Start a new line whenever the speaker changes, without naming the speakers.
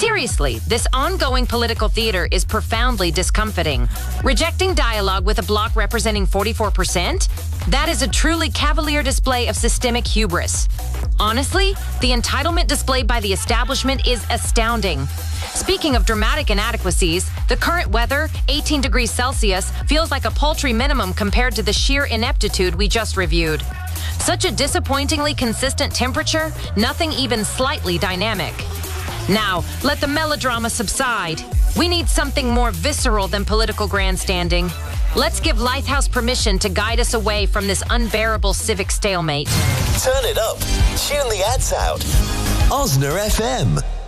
Seriously, this ongoing political theater is profoundly discomfiting. Rejecting dialogue with a bloc representing 44%? That is a truly cavalier display of systemic hubris. Honestly, the entitlement displayed by the establishment is astounding. Speaking of dramatic inadequacies, the current weather, 18 degrees Celsius, feels like a paltry minimum compared to the sheer ineptitude we just reviewed. Such a disappointingly consistent temperature, nothing even slightly dynamic. Now, let the melodrama subside. We need something more visceral than political grandstanding. Let's give Lighthouse permission to guide us away from this unbearable civic stalemate.
Turn it up. Tune the ads out. Osner FM.